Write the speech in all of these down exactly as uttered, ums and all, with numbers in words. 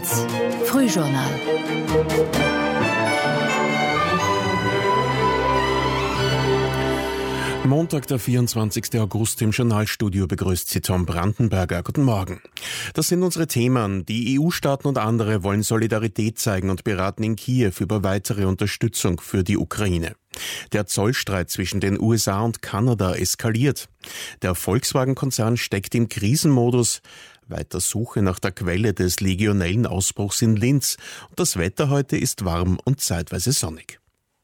eins Frühjournal. Montag, der vierundzwanzigsten August, im Journalstudio begrüßt Sie Tom Brandenberger. Guten Morgen. Das sind unsere Themen. Die E U-Staaten und andere wollen Solidarität zeigen und beraten in Kiew über weitere Unterstützung für die Ukraine. Der Zollstreit zwischen den U S A und Kanada eskaliert. Der Volkswagen-Konzern steckt im Krisenmodus. Weiter Suche nach der Quelle des legionellen Ausbruchs in Linz. Und das Wetter heute ist warm und zeitweise sonnig.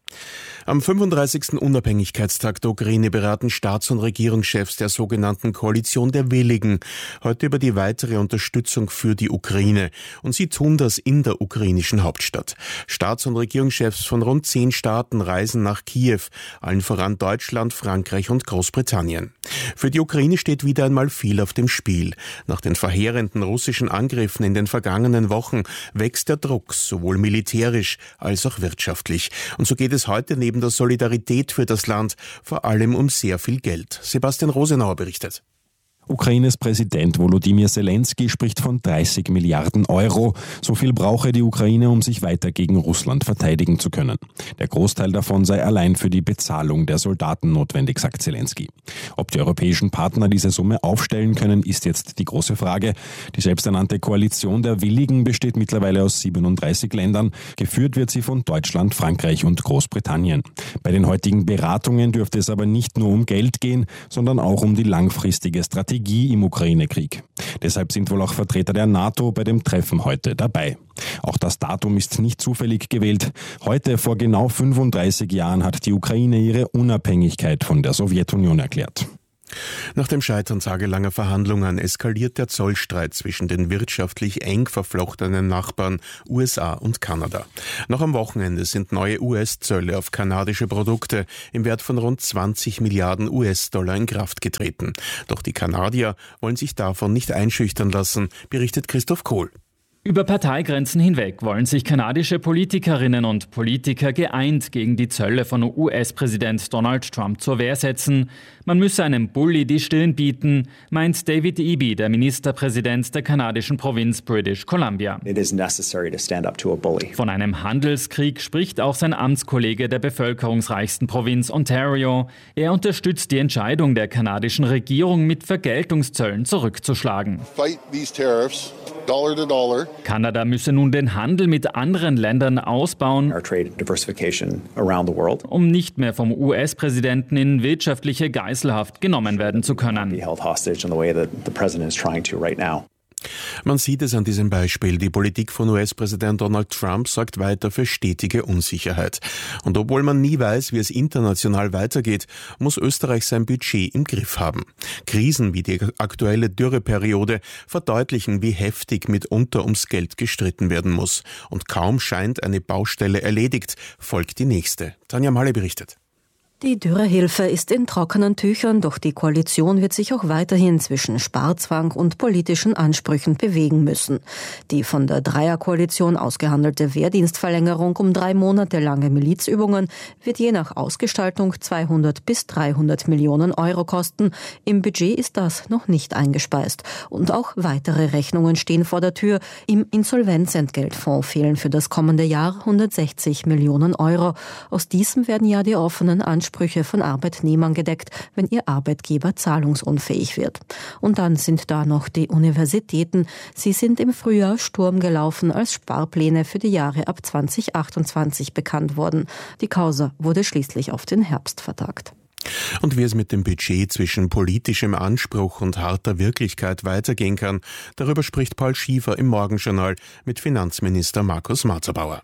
Am fünfunddreißigsten Unabhängigkeitstag der Ukraine beraten Staats- und Regierungschefs der sogenannten Koalition der Willigen heute über die weitere Unterstützung für die Ukraine. Und sie tun das in der ukrainischen Hauptstadt. Staats- und Regierungschefs von rund zehn Staaten reisen nach Kiew, allen voran Deutschland, Frankreich und Großbritannien. Für die Ukraine steht wieder einmal viel auf dem Spiel. Nach den verheerenden russischen Angriffen in den vergangenen Wochen wächst der Druck, sowohl militärisch als auch wirtschaftlich. Und so geht es heute neben der Solidarität für das Land vor allem um sehr viel Geld. Sebastian Rosenauer berichtet. Ukraines Präsident Volodymyr Zelensky spricht von dreißig Milliarden Euro. So viel brauche die Ukraine, um sich weiter gegen Russland verteidigen zu können. Der Großteil davon sei allein für die Bezahlung der Soldaten notwendig, sagt Zelensky. Ob die europäischen Partner diese Summe aufstellen können, ist jetzt die große Frage. Die selbsternannte Koalition der Willigen besteht mittlerweile aus siebenunddreißig Ländern. Geführt wird sie von Deutschland, Frankreich und Großbritannien. Bei den heutigen Beratungen dürfte es aber nicht nur um Geld gehen, sondern auch um die langfristige Strategie im Ukraine-Krieg. Deshalb sind wohl auch Vertreter der NATO bei dem Treffen heute dabei. Auch das Datum ist nicht zufällig gewählt. Heute, vor genau fünfunddreißig Jahren, hat die Ukraine ihre Unabhängigkeit von der Sowjetunion erklärt. Nach dem Scheitern tagelanger Verhandlungen eskaliert der Zollstreit zwischen den wirtschaftlich eng verflochtenen Nachbarn U S A und Kanada. Noch am Wochenende sind neue U S-Zölle auf kanadische Produkte im Wert von rund zwanzig Milliarden U S-Dollar in Kraft getreten. Doch die Kanadier wollen sich davon nicht einschüchtern lassen, berichtet Christoph Kohl. Über Parteigrenzen hinweg wollen sich kanadische Politikerinnen und Politiker geeint gegen die Zölle von U S-Präsident Donald Trump zur Wehr setzen. Man müsse einem Bully die Stirn bieten, meint David Eby, der Ministerpräsident der kanadischen Provinz British Columbia. It is necessary to stand up to a bully. Von einem Handelskrieg spricht auch sein Amtskollege der bevölkerungsreichsten Provinz Ontario. Er unterstützt die Entscheidung der kanadischen Regierung, mit Vergeltungszöllen zurückzuschlagen. Fight these tariffs. Dollar to dollar. Kanada müsse nun den Handel mit anderen Ländern ausbauen, Our trade diversification around the world. um nicht mehr vom U S-Präsidenten in wirtschaftliche Geiselhaft genommen werden zu können. Be held hostage in the way that the president is trying to right now. Man sieht es an diesem Beispiel. Die Politik von U S-Präsident Donald Trump sorgt weiter für stetige Unsicherheit. Und obwohl man nie weiß, wie es international weitergeht, muss Österreich sein Budget im Griff haben. Krisen wie die aktuelle Dürreperiode verdeutlichen, wie heftig mitunter ums Geld gestritten werden muss. Und kaum scheint eine Baustelle erledigt, folgt die nächste. Tanja Malle berichtet. Die Dürrehilfe ist in trockenen Tüchern, doch die Koalition wird sich auch weiterhin zwischen Sparzwang und politischen Ansprüchen bewegen müssen. Die von der Dreierkoalition ausgehandelte Wehrdienstverlängerung um drei Monate lange Milizübungen wird je nach Ausgestaltung zweihundert bis dreihundert Millionen Euro kosten. Im Budget ist das noch nicht eingespeist. Und auch weitere Rechnungen stehen vor der Tür. Im Insolvenzentgeltfonds fehlen für das kommende Jahr hundertsechzig Millionen Euro. Aus diesem werden ja die offenen Ansprüche Ansprüche von Arbeitnehmern gedeckt, wenn ihr Arbeitgeber zahlungsunfähig wird. Und dann sind da noch die Universitäten. Sie sind im Frühjahr Sturm gelaufen, als Sparpläne für die Jahre ab zweitausendachtundzwanzig bekannt wurden. Die Causa wurde schließlich auf den Herbst vertagt. Und wie es mit dem Budget zwischen politischem Anspruch und harter Wirklichkeit weitergehen kann, darüber spricht Paul Schiefer im Morgenjournal mit Finanzminister Markus Marzabauer.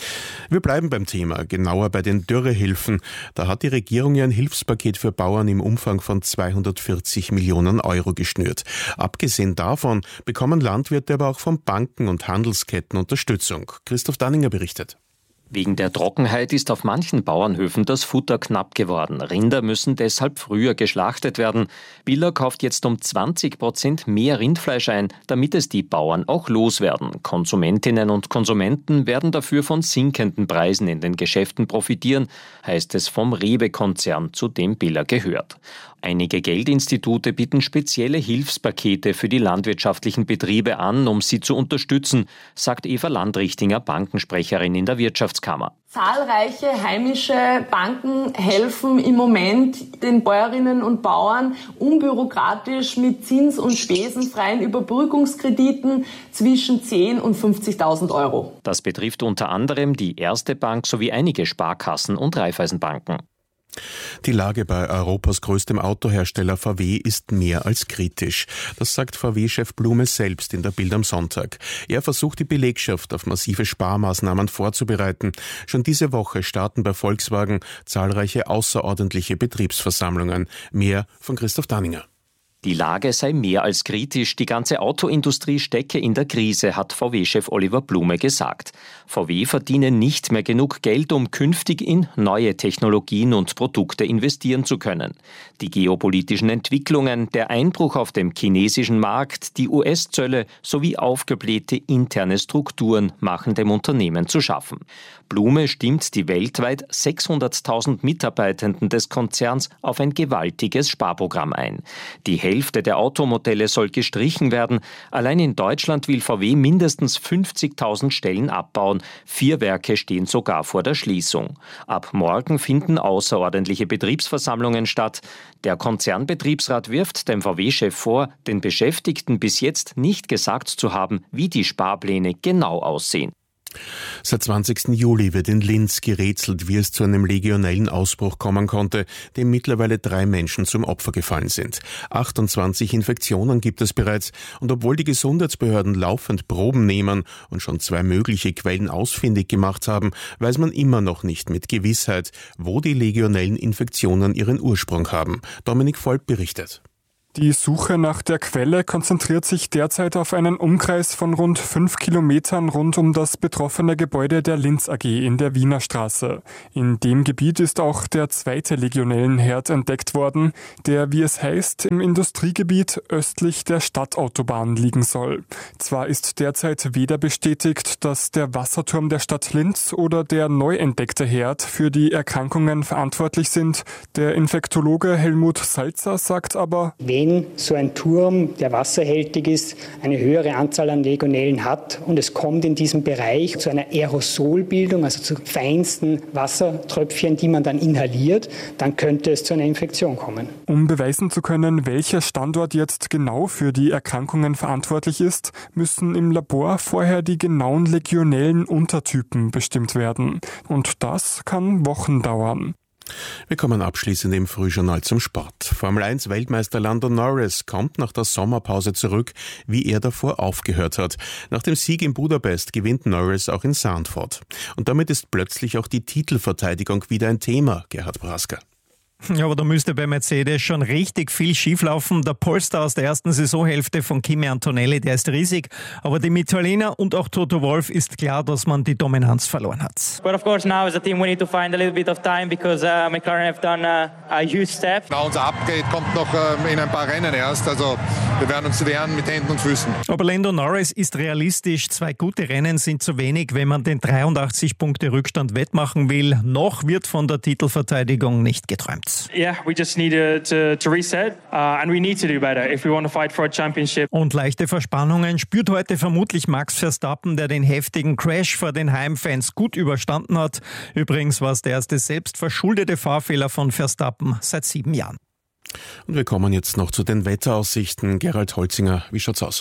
Wir bleiben beim Thema, genauer bei den Dürrehilfen. Da hat die Regierung ja ein Hilfspaket für Bauern im Umfang von zweihundertvierzig Millionen Euro geschnürt. Abgesehen davon bekommen Landwirte aber auch von Banken und Handelsketten Unterstützung. Christoph Danninger berichtet. Wegen der Trockenheit ist auf manchen Bauernhöfen das Futter knapp geworden. Rinder müssen deshalb früher geschlachtet werden. Biller kauft jetzt um zwanzig Prozent mehr Rindfleisch ein, damit es die Bauern auch loswerden. Konsumentinnen und Konsumenten werden dafür von sinkenden Preisen in den Geschäften profitieren, heißt es vom Rewe-Konzern, zu dem Biller gehört. Einige Geldinstitute bieten spezielle Hilfspakete für die landwirtschaftlichen Betriebe an, um sie zu unterstützen, sagt Eva Landrichtinger, Bankensprecherin in der Wirtschaftskammer. Zahlreiche heimische Banken helfen im Moment den Bäuerinnen und Bauern unbürokratisch mit zins- und spesenfreien Überbrückungskrediten zwischen zehntausend und fünfzigtausend Euro. Das betrifft unter anderem die Erste Bank sowie einige Sparkassen und Raiffeisenbanken. Die Lage bei Europas größtem Autohersteller V W ist mehr als kritisch. Das sagt V W-Chef Blume selbst in der Bild am Sonntag. Er versucht, die Belegschaft auf massive Sparmaßnahmen vorzubereiten. Schon diese Woche starten bei Volkswagen zahlreiche außerordentliche Betriebsversammlungen. Mehr von Christoph Danninger. Die Lage sei mehr als kritisch. Die ganze Autoindustrie stecke in der Krise, hat V W-Chef Oliver Blume gesagt. V W verdiene nicht mehr genug Geld, um künftig in neue Technologien und Produkte investieren zu können. Die geopolitischen Entwicklungen, der Einbruch auf dem chinesischen Markt, die U S-Zölle sowie aufgeblähte interne Strukturen machen dem Unternehmen zu schaffen. Blume stimmt die weltweit sechshunderttausend Mitarbeitenden des Konzerns auf ein gewaltiges Sparprogramm ein. Die Hälfte der Automodelle soll gestrichen werden. Allein in Deutschland will V W mindestens fünfzigtausend Stellen abbauen. Vier Werke stehen sogar vor der Schließung. Ab morgen finden außerordentliche Betriebsversammlungen statt. Der Konzernbetriebsrat wirft dem V W-Chef vor, den Beschäftigten bis jetzt nicht gesagt zu haben, wie die Sparpläne genau aussehen. Seit zwanzigsten Juli wird in Linz gerätselt, wie es zu einem legionellen Ausbruch kommen konnte, dem mittlerweile drei Menschen zum Opfer gefallen sind. achtundzwanzig Infektionen gibt es bereits und obwohl die Gesundheitsbehörden laufend Proben nehmen und schon zwei mögliche Quellen ausfindig gemacht haben, weiß man immer noch nicht mit Gewissheit, wo die legionellen Infektionen ihren Ursprung haben. Dominik Volp berichtet. Die Suche nach der Quelle konzentriert sich derzeit auf einen Umkreis von rund fünf Kilometern rund um das betroffene Gebäude der Linz A G in der Wiener Straße. In dem Gebiet ist auch der zweite Legionellenherd entdeckt worden, der, wie es heißt, im Industriegebiet östlich der Stadtautobahn liegen soll. Zwar ist derzeit weder bestätigt, dass der Wasserturm der Stadt Linz oder der neu entdeckte Herd für die Erkrankungen verantwortlich sind. Der Infektologe Helmut Salzer sagt aber, wenn so ein Turm, der wasserhältig ist, eine höhere Anzahl an Legionellen hat und es kommt in diesem Bereich zu einer Aerosolbildung, also zu feinsten Wassertröpfchen, die man dann inhaliert, dann könnte es zu einer Infektion kommen. Um beweisen zu können, welcher Standort jetzt genau für die Erkrankungen verantwortlich ist, müssen im Labor vorher die genauen legionellen Untertypen bestimmt werden. Und das kann Wochen dauern. Wir kommen abschließend im Frühjournal zum Sport. Formel eins Weltmeister Lando Norris kommt nach der Sommerpause zurück, wie er davor aufgehört hat. Nach dem Sieg in Budapest gewinnt Norris auch in Zandvoort. Und damit ist plötzlich auch die Titelverteidigung wieder ein Thema, Gerhard Brasker. Ja, aber da müsste bei Mercedes schon richtig viel schieflaufen. Der Polestar aus der ersten Saisonhälfte von Kimi Antonelli, der ist riesig. Aber dem Italiener und auch Toto Wolff ist klar, dass man die Dominanz verloren hat. But of course now as a team we need to find a little bit of time because uh, McLaren have done a, a huge step. Na, unser Upgrade kommt noch ähm, in ein paar Rennen erst. Also wir werden uns wehren mit Händen und Füßen. Aber Lando Norris ist realistisch. Zwei gute Rennen sind zu wenig, wenn man den dreiundachtzig Punkte Rückstand wettmachen will. Noch wird von der Titelverteidigung nicht geträumt. Yeah, we just need to, to reset uh, and we need to do better if we want to fight for a championship. Und leichte Verspannungen spürt heute vermutlich Max Verstappen, der den heftigen Crash vor den Heimfans gut überstanden hat. Übrigens war es der erste selbstverschuldete Fahrfehler von Verstappen seit sieben Jahren. Und wir kommen jetzt noch zu den Wetteraussichten. Gerald Holzinger, wie schaut's aus?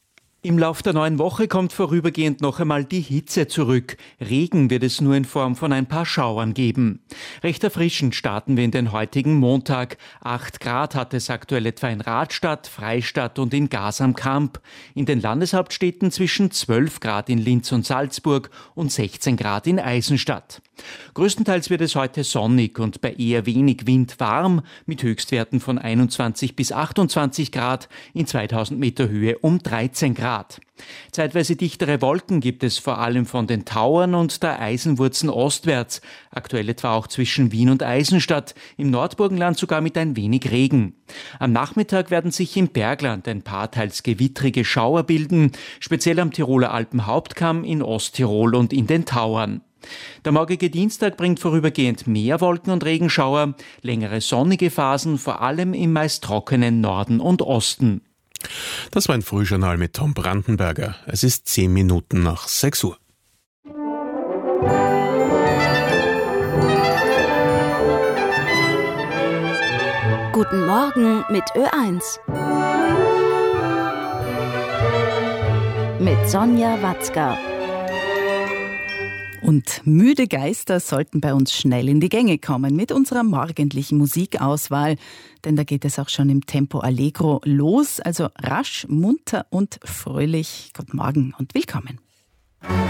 Im Lauf der neuen Woche kommt vorübergehend noch einmal die Hitze zurück. Regen wird es nur in Form von ein paar Schauern geben. Recht erfrischend starten wir in den heutigen Montag. Acht Grad hat es aktuell etwa in Radstadt, Freistadt und in Gas am Kamp. In den Landeshauptstädten zwischen zwölf Grad in Linz und Salzburg und sechzehn Grad in Eisenstadt. Größtenteils wird es heute sonnig und bei eher wenig Wind warm, mit Höchstwerten von einundzwanzig bis achtundzwanzig Grad, in zweitausend Meter Höhe um dreizehn Grad. Zeitweise dichtere Wolken gibt es vor allem von den Tauern und der Eisenwurzen ostwärts, aktuell etwa auch zwischen Wien und Eisenstadt, im Nordburgenland sogar mit ein wenig Regen. Am Nachmittag werden sich im Bergland ein paar teils gewittrige Schauer bilden, speziell am Tiroler Alpenhauptkamm, in Osttirol und in den Tauern. Der morgige Dienstag bringt vorübergehend mehr Wolken und Regenschauer, längere sonnige Phasen, vor allem im meist trockenen Norden und Osten. Das war ein Frühjournal mit Tom Brandenberger. Es ist zehn Minuten nach sechs Uhr. Guten Morgen mit Ö eins. Mit Sonja Watzka. Und müde Geister sollten bei uns schnell in die Gänge kommen mit unserer morgendlichen Musikauswahl. Denn da geht es auch schon im Tempo Allegro los. Also rasch, munter und fröhlich. Guten Morgen und willkommen.